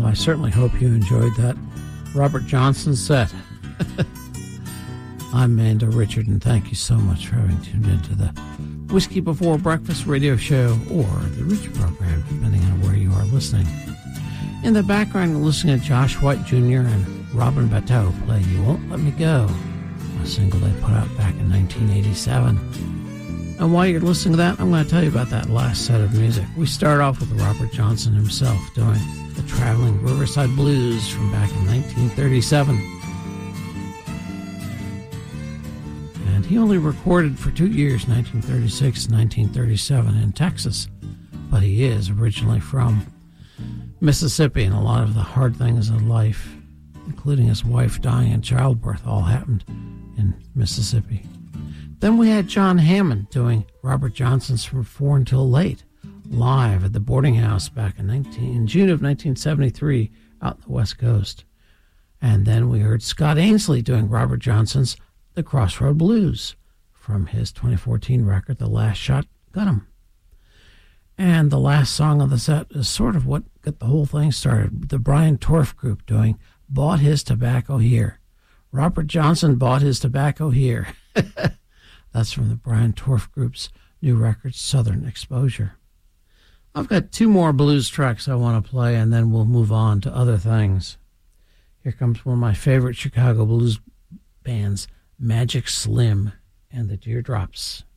I certainly hope you enjoyed that Robert Johnson set. I'm Mando Richard, and thank you so much for having tuned into the Whiskey Before Breakfast radio show or the Rich program, depending on where you are listening. In the background, you're listening to Josh White Jr. and Robin Bateau play You Won't Let Me Go, a single they put out back in 1987. And while you're listening to that, I'm going to tell you about that last set of music. We start off with Robert Johnson himself doing the Traveling Riverside Blues from back in 1937. And he only recorded for 2 years, 1936 and 1937, in Texas. But he is originally from Mississippi, and a lot of the hard things in life, including his wife dying in childbirth, all happened in Mississippi. Then we had John Hammond doing Robert Johnson's From 4 Until Late, live at the Boarding House back in June of 1973 out on the West Coast. And then we heard Scott Ainsley doing Robert Johnson's The Crossroad Blues from his 2014 record, The Last Shot Got 'Em. And the last song of the set is sort of what got the whole thing started. The Brian Torff Group doing Bought His Tobacco Here. Robert Johnson bought his tobacco here. That's from the Brian Torff Group's new record, Southern Exposure. I've got 2 more blues tracks I want to play, and then we'll move on to other things. Here comes one of my favorite Chicago blues bands, Magic Slim and the Teardrops.